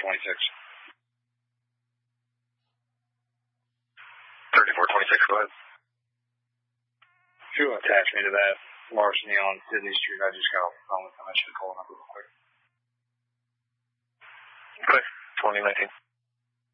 3426, go ahead. If you will attach me to that larceny on Disney Street, I just got off the phone with them. I should call them up real quick. Okay, 2019.